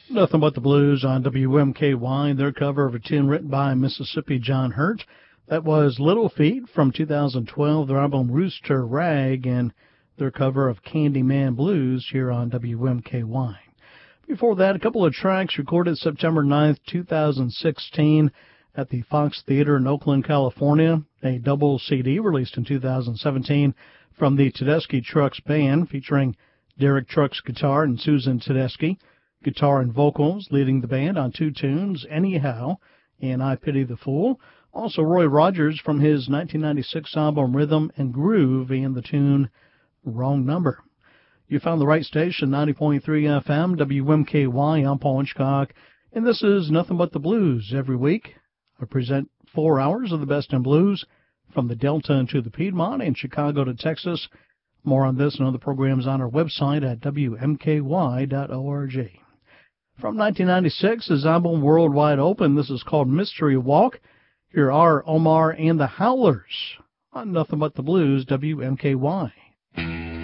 Nothing But the Blues on WMKY, their cover of a tune written by Mississippi John Hurt. That was Little Feat from 2012, their album Rooster Rag, and their cover of Candyman Blues here on WMKY. Before that, a couple of tracks recorded September 9th, 2016 at the Fox Theater in Oakland, California. A double CD released in 2017 from the Tedeschi Trucks Band featuring Derek Trucks guitar and Susan Tedeschi. Guitar and vocals leading the band on two tunes, Anyhow and I Pity the Fool. Also Roy Rogers from his 1996 album Rhythm and Groove and the tune Wrong Number. You found the right station, 90.3 FM, WMKY. I'm Paul Hitchcock, and this is Nothing But the Blues. Every week I present 4 hours of the best in blues from the Delta into the Piedmont and Chicago to Texas. More on this and other programs on our website at WMKY.org. From 1996, his album World Wide Open. This is called Mystery Walk. Here are Omar and the Howlers on Nothing But the Blues, WMKY.